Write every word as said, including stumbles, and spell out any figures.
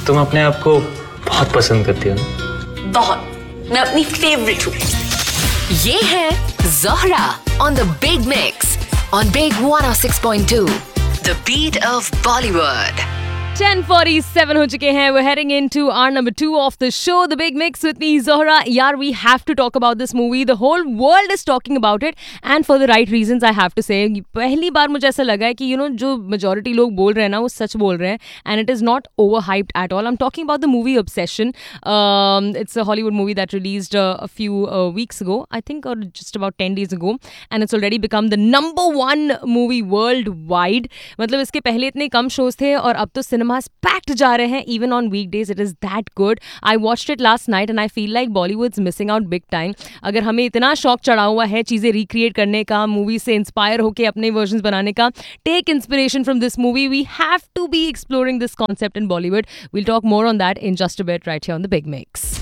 तुम अपने आप को बहुत पसंद करती हो ना? बहुत. मैं अपनी फेवरेट हूँ. ये है Zohra on the Big Mix on Big one oh six point two. The beat of Bollywood. ten forty-seven हो चुके हैं. We're heading into our number two of the show, The Big Mix with me, Zohra. यार, we have to talk about this movie. The whole world is talking about it, and for the right reasons, I have to say. पहली बार मुझे ऐसा लगा है कि you know जो majority लोग बोल रहे हैं ना वो सच बोल रहे हैं, and it is not overhyped at all. I'm talking about the movie Obsession. Um, it's a Hollywood movie that released uh, a few uh, weeks ago, I think, or just about ten days ago, and it's already become the number one movie worldwide. मतलब इसके पहले इतने कम shows थे और अब तो cinema packed जा रहे हैं even on weekdays. It is that good. I watched it last night and I feel like Bollywood's missing out big time. अगर हमें इतना शौक चढ़ा हुआ है चीज़ें recreate करने का, मूवी से इंस्पायर होके अपने versions बनाने का, take inspiration from this movie. We have to be exploring this concept in Bollywood. We'll talk more on that in just a bit right here on The Big Mix.